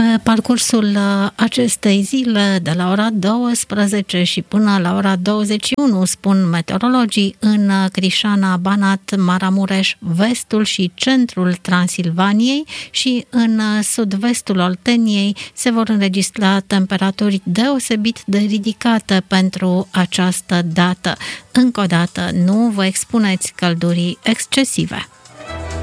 parcursul acestei zile, de la ora 12 și până la ora 21, spun meteorologii, în Crișana, Banat, Maramureș, vestul și centrul Transilvaniei și în sud-vestul Olteniei se vor înregistra temperaturi deosebit de ridicate pentru această dată. Încă o dată, nu vă expuneți căldurii excesive.